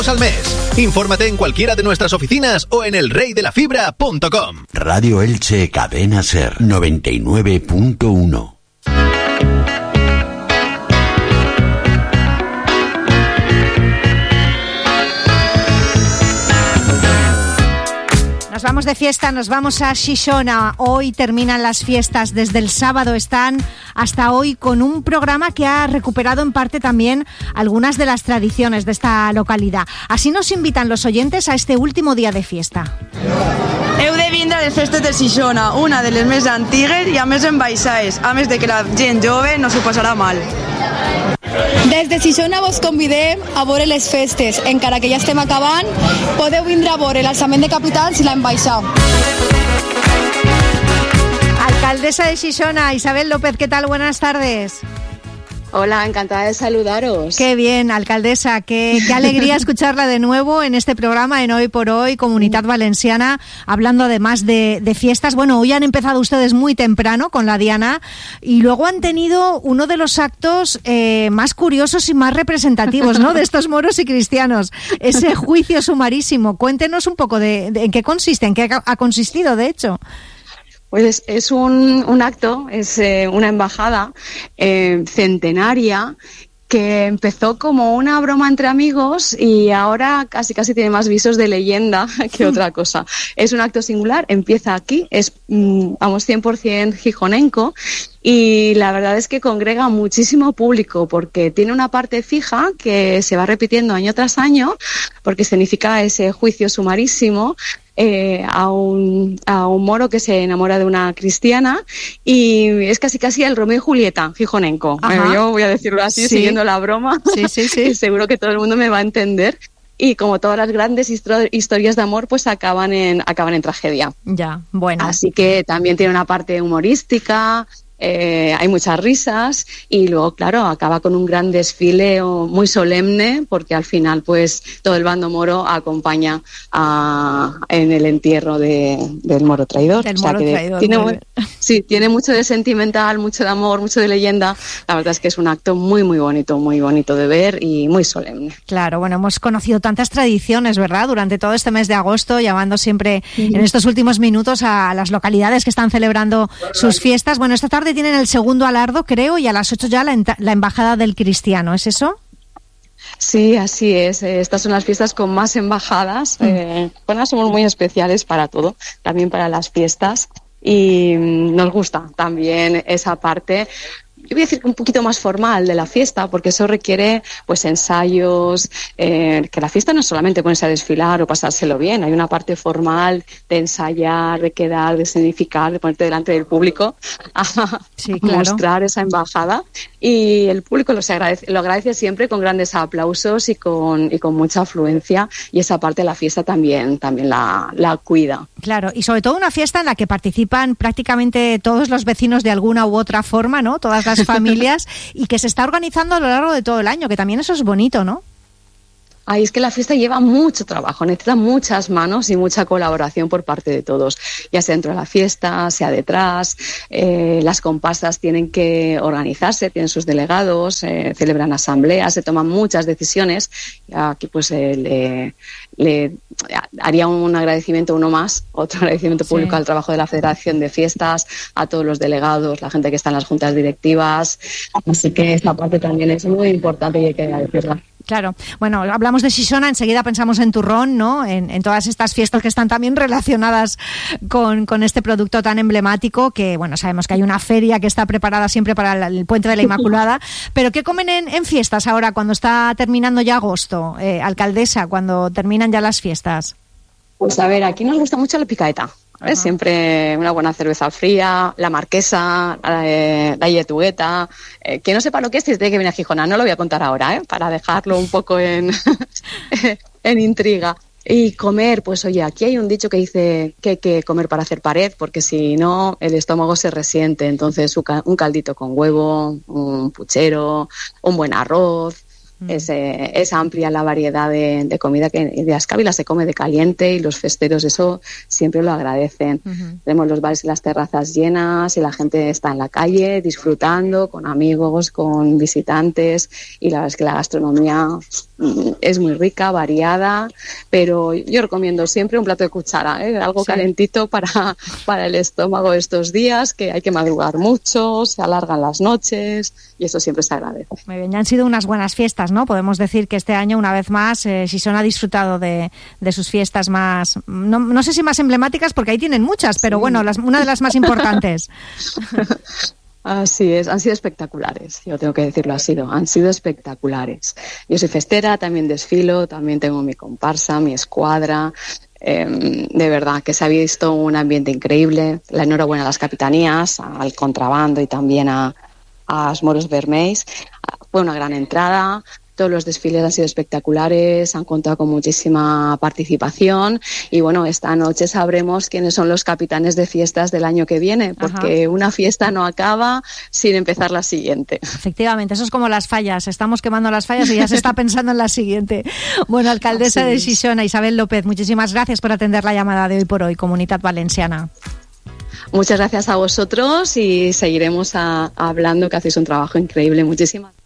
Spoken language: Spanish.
al mes. Infórmate en cualquiera de nuestras oficinas o en elreydelafibra.com. Radio Elche Cadena Ser 99.1. Nos vamos de fiesta, nos vamos a Xixona. Hoy terminan las fiestas, desde el sábado están hasta hoy con un programa que ha recuperado en parte también algunas de las tradiciones de esta localidad. Así nos invitan los oyentes a este último día de fiesta. Heu de vindre a les festes de Xixona, una de les més antigues i a més enbaixades, a més de que la gent jove no s'ho passarà mal. Des de Xixona vos convidem a veure les festes. Encara que ja estem acabant, podeu vindre a veure l'alçament de capitals i l'ambaixada. Alcaldesa de Xixona, Isabel López, ¿qué tal? Buenas tardes. Hola, encantada de saludaros. Qué bien, alcaldesa, qué alegría escucharla de nuevo en este programa, en Hoy por Hoy, Comunitat Valenciana, hablando además de fiestas. Bueno, hoy han empezado ustedes muy temprano con la Diana y luego han tenido uno de los actos más curiosos y más representativos, ¿no?, de estos moros y cristianos, ese juicio sumarísimo. Cuéntenos un poco de en qué consiste, en qué ha consistido, de hecho. Pues es un acto, es una embajada centenaria que empezó como una broma entre amigos y ahora casi tiene más visos de leyenda que otra cosa. Es un acto singular, empieza aquí, es 100% gijonenco. Y la verdad es que congrega muchísimo público porque tiene una parte fija que se va repitiendo año tras año porque significa ese juicio sumarísimo a un moro que se enamora de una cristiana y es casi el Romeo y Julieta gijonenco. Yo voy a decirlo así, sí, siguiendo la broma. Sí. Y seguro que todo el mundo me va a entender. Y como todas las grandes historias de amor, pues acaban en tragedia. Ya, bueno. Así que también tiene una parte humorística. Hay muchas risas y luego, claro, acaba con un gran desfile muy solemne porque al final pues todo el bando moro acompaña en el entierro del moro traidor. Del moro traidor. Tiene mucho de sentimental, mucho de amor, mucho de leyenda. La verdad es que es un acto muy bonito de ver y muy solemne. Claro, bueno, hemos conocido tantas tradiciones, ¿verdad?, durante todo este mes de agosto, llamando siempre en estos últimos minutos a las localidades que están celebrando sus fiestas. Bueno, esta tarde tienen el segundo alardo, creo, y a las 8 ya la Embajada del Cristiano, ¿es eso? Sí, así es. Estas son las fiestas con más embajadas. Bueno, somos muy especiales para todo, también para las fiestas, y nos gusta también esa parte. Yo voy a decir un poquito más formal de la fiesta, porque eso requiere pues ensayos, que la fiesta no es solamente ponerse a desfilar o pasárselo bien, hay una parte formal de ensayar, de quedar, de significar, de ponerte delante del público a mostrar esa embajada, y el público lo agradece siempre con grandes aplausos y con mucha afluencia, y esa parte de la fiesta también la cuida. Claro, y sobre todo una fiesta en la que participan prácticamente todos los vecinos de alguna u otra forma, ¿no?, todas las familias, y que se está organizando a lo largo de todo el año, que también eso es bonito, ¿no? Ay, es que la fiesta lleva mucho trabajo, necesita muchas manos y mucha colaboración por parte de todos, ya sea dentro de la fiesta, sea detrás. Las comparsas tienen que organizarse, tienen sus delegados, celebran asambleas, se toman muchas decisiones. Aquí pues le haría un agradecimiento, otro agradecimiento público al trabajo de la Federación de Fiestas, a todos los delegados, la gente que está en las juntas directivas. Así que esta parte también es muy importante y hay que agradecerla. Claro. Bueno, hablamos de Xixona, enseguida pensamos en turrón, ¿no? En todas estas fiestas que están también relacionadas con este producto tan emblemático, que, bueno, sabemos que hay una feria que está preparada siempre para el Puente de la Inmaculada. Pero ¿qué comen en fiestas ahora, cuando está terminando ya agosto, alcaldesa, cuando terminan ya las fiestas? Pues a ver, aquí nos gusta mucho la picaeta. Siempre una buena cerveza fría, la marquesa, la yetugueta. Que no sepa lo que es, tiene que venir a Gijona. No lo voy a contar ahora, para dejarlo un poco en intriga. Y comer, pues oye, aquí hay un dicho que dice que hay que comer para hacer pared, porque si no el estómago se resiente. Entonces un caldito con huevo, un puchero, un buen arroz, Es amplia la variedad de comida que de Ascávila se come de caliente y los festeros eso siempre lo agradecen. Tenemos los bares y las terrazas llenas y la gente está en la calle disfrutando con amigos, con visitantes, y la verdad es que la gastronomía es muy rica, variada, pero yo recomiendo siempre un plato de cuchara, algo calentito para el estómago estos días, que hay que madrugar mucho, se alargan las noches y eso siempre se agradece. Muy bien, ya han sido unas buenas fiestas, ¿no? Podemos decir que este año, una vez más, Xixona ha disfrutado de sus fiestas más, no sé si más emblemáticas, porque ahí tienen muchas, pero bueno, una de las más importantes. Así es, han sido espectaculares, yo tengo que decirlo, han sido espectaculares. Yo soy festera, también desfilo, también tengo mi comparsa, mi escuadra. De verdad que se ha visto un ambiente increíble. La enhorabuena a las capitanías, al contrabando y también a los moros vermells. Fue una gran entrada. Todos los desfiles han sido espectaculares, han contado con muchísima participación y bueno, esta noche sabremos quiénes son los capitanes de fiestas del año que viene, porque una fiesta no acaba sin empezar la siguiente. Efectivamente, eso es como las fallas, estamos quemando las fallas y ya se está pensando en la siguiente. Bueno, alcaldesa de Xixona, Isabel López, muchísimas gracias por atender la llamada de Hoy por Hoy, Comunitat Valenciana. Muchas gracias a vosotros y seguiremos hablando, que hacéis un trabajo increíble. Muchísimas gracias.